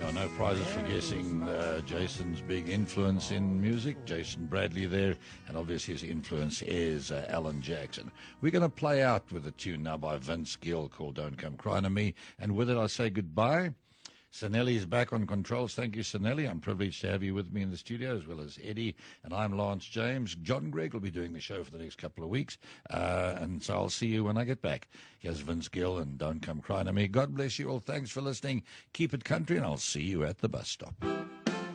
No prizes for guessing Jason's big influence in music. Jason Bradley there, and obviously his influence is Alan Jackson. We're going to play out with a tune now by Vince Gill called Don't Come Crying to Me, and with it I say goodbye. Sanelli is back on controls. Thank you, Sanelli. I'm privileged to have you with me in the studio, as well as Eddie. And I'm Lance James. John Gregg will be doing the show for the next couple of weeks. And so I'll see you when I get back. Here's Vince Gill and Don't Come Crying to Me. God bless you all. Thanks for listening. Keep it country, and I'll see you at the bus stop.